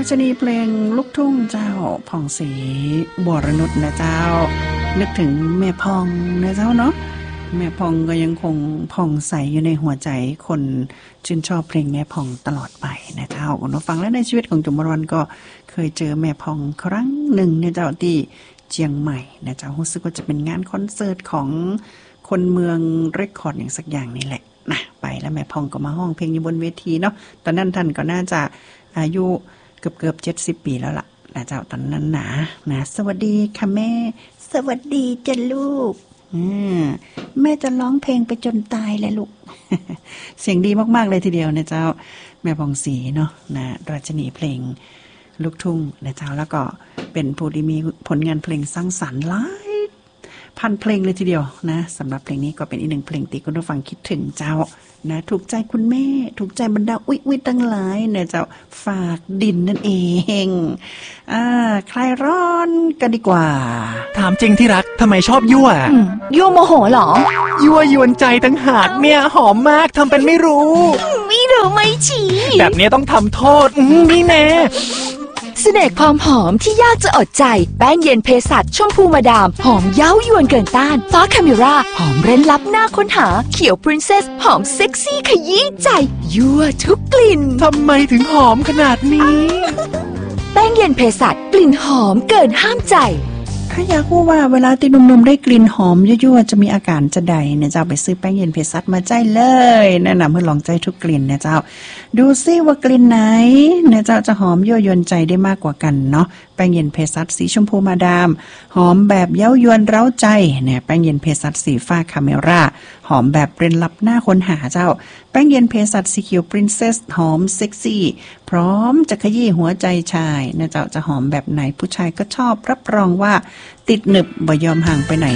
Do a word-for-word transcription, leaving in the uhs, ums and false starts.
ชนีเพลงลูกทุ่งเจ้าผ่องศรีวรนุชนะเจ้านึกถึงแม่พองนะเจ้าเนาะแม่พองก็ยังคงผ่องใสอยู่ในหัวใจคนชื่นชอบเพลงแม่พองตลอดไปนะเจ้าคุณผู้ฟังและในชีวิตของจุมรวันก็เคยเจอแม่พองครั้งหนึ่งเนี่ยเจ้าที่เชียงใหม่นะเจ้ารู้สึกว่าจะเป็นงานคอนเสิร์ตของคนเมืองเรคคอร์ดอย่างสักอย่างนี่แหละนะไปแล้วแม่พองก็มาห้องเพลงอยู่บนเวทีเนาะตอนนั้นท่านก็น่าจะอายุเกือบเกือบเจ็ดสิบปีแล้วล่ะนะเจ้าตอนนั้นนะนะสวัสดีค่ะแม่สวัสดีจ้ะลูกแม่จะร้องเพลงไปจนตายเลยลูก เสียงดีมากๆเลยทีเดียวนะเจ้าแม่ผ่องศรีเนาะนะราชินีเพลงลูกทุ่งนะเจ้าแล้วก็เป็นผู้ที่มีผลงานเพลงสร้างสรรค์หลายพันเพลงเลยทีเดียวนะสำหรับเพลงนี้ก็เป็นอีกหนึ่งเพลงที่คุณผู้ฟังคิดถึงเจ้านะถูกใจคุณแม่ถูกใจบรรดาอุ๊ยอุ๊ยตั้งหลายเนี่ยเจ้าฝากดินนั่นเองอ่าคลายร้อนกันดีกว่าถามจริงที่รักทำไมชอบยั่วยั่วโมโหเหรอยั่วยวนใจตั้งหากเนี่ยหอมมากทำเป็นไม่รู้ไม่รู้ไม่ชี้แบบนี้ต้องทำโทษนี่แน่เสน่ห์ความหอมที่ยากจะอดใจแป้งเย็นเภสัชชมพูมาดามหอมเย้ายวนเกินต้านฟ้าคาเมราหอมเร้นลับหน้าค้นหาเขียวพรินเซสหอมเซ็กซี่ขยี้ใจยั่วทุกกลิ่นทำไมถึงหอมขนาดนี้แป้งเย็นเภสัชกลิ่นหอมเกินห้ามใจถ้าอยากรู้ว่าเวลาที่หนุ่มๆได้กลิ่นหอมยั่วๆจะมีอาการจะใดเนี่ยเจ้าไปซื้อแป้งเย็นเภสัชมาใจเลยแนะนำให้ลองใจทุกกลิ่นนะเจ้าดูซิว่ากลิ่นไหนเนี่ยเจ้าจะหอมยั่วยวนใจได้มากกว่ากันเนาะแป้งเย็นเภสัชสีชมพูมาดามหอมแบบเย้ายวนเร้าใจเนี่ยแป้งเย็นเภสัชสีฟ้าคาเมราหอมแบบเร้นลับหน้าค้นหาเจ้าแป้งเย็นเภสัชสีเขียวพรินเซสหอมเซ็กซี่พร้อมจะขยี้หัวใจชายนะเจ้าจะหอมแบบไหนผู้ชายก็ชอบรับรองว่าติดหนึบบ่ยอมห่างไปไหน